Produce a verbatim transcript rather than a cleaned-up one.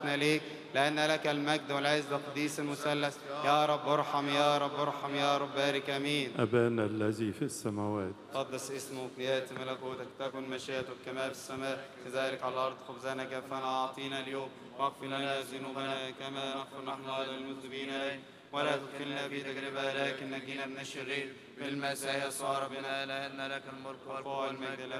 ليك، لأن لك المجد والعز والقديس المثلث. يا رب ارحم، يا رب ارحم، يا رب بارك. امين. أبانا الذي في السماوات. قدس اسمك، ليأتي ملكوتك، تكن مشيئتك كما في السماء كذلك على الأرض. خبزنا كفانا أعطينا اليوم، واغفر لنا ذنوبنا كما نغفر نحن أيضا المذنبين إليك، ولا تدخلنا في تجربة لكن نجينا من الشرير. بالمسيح يسوع ربنا، لأن لك الملك والقوة والمجد